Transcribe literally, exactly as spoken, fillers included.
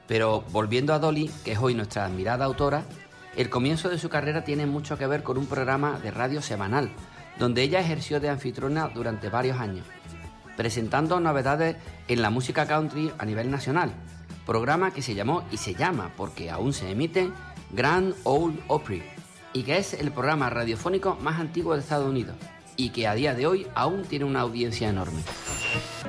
Pero volviendo a Dolly, que es hoy nuestra admirada autora, el comienzo de su carrera tiene mucho que ver con un programa de radio semanal, donde ella ejerció de anfitriona durante varios años, presentando novedades en la música country a nivel nacional, programa que se llamó y se llama, porque aún se emite, Grand Ole Opry, y que es el programa radiofónico más antiguo de Estados Unidos, y que a día de hoy aún tiene una audiencia enorme.